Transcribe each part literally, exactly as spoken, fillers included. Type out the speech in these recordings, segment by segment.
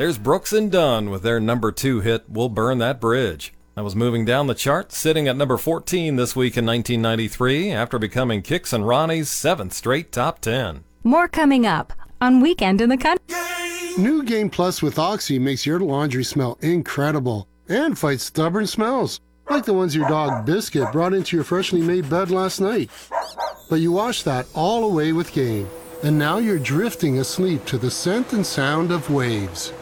There's Brooks and Dunn with their number two hit, We'll Burn That Bridge. That was moving down the chart, sitting at number fourteen this week in nineteen ninety-three after becoming Kix and Ronnie's seventh straight top ten. More coming up on Weekend in the Country. New Game Plus with Oxy makes your laundry smell incredible and fights stubborn smells, like the ones your dog Biscuit brought into your freshly made bed last night. But you wash that all away with Game, and now you're drifting asleep to the scent and sound of waves.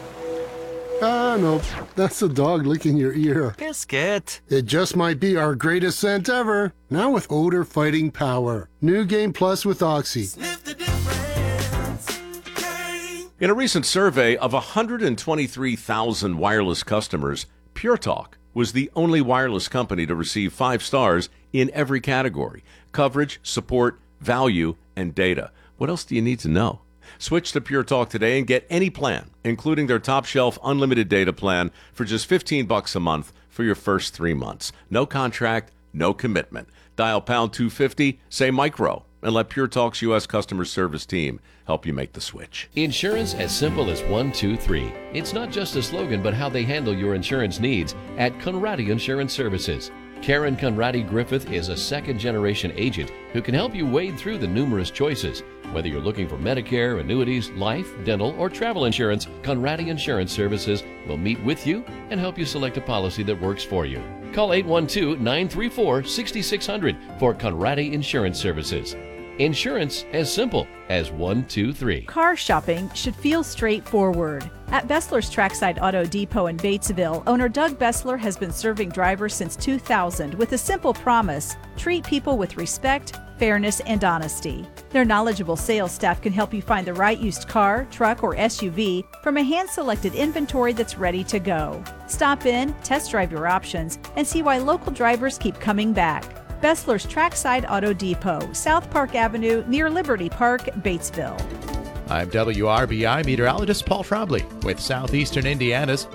Ah, nope, that's the dog licking your ear. Biscuit. It just might be our greatest scent ever, now with odor-fighting power. New Game Plus with Oxy. Sniff the difference. Game. In a recent survey of one hundred twenty-three thousand wireless customers, Pure Talk was the only wireless company to receive five stars in every category: coverage, support, value, and data. What else do you need to know? Switch to Pure Talk today and get any plan, including their top shelf unlimited data plan, for just fifteen bucks a month for your first three months. No contract, no commitment. Dial pound two fifty, say micro, and let Pure Talk's U S customer service team help you make the switch. Insurance as simple as one, two, three. It's not just a slogan, but how they handle your insurance needs at Conradi Insurance Services. Karen Conradi Griffith is a second-generation agent who can help you wade through the numerous choices. Whether you're looking for Medicare, annuities, life, dental, or travel insurance, Conradi Insurance Services will meet with you and help you select a policy that works for you. Call eight one two, nine three four, six six zero zero for Conradi Insurance Services. Insurance as simple as one, two, three. Car shopping should feel straightforward. At Bessler's Trackside Auto Depot in Batesville, owner Doug Bessler has been serving drivers since two thousand with a simple promise: treat people with respect, fairness, and honesty. Their knowledgeable sales staff can help you find the right used car, truck, or S U V from a hand-selected inventory that's ready to go. Stop in, test drive your options, and see why local drivers keep coming back. Bessler's Trackside Auto Depot, South Park Avenue, near Liberty Park, Batesville. I'm W R B I meteorologist Paul Trombley with Southeastern Indiana's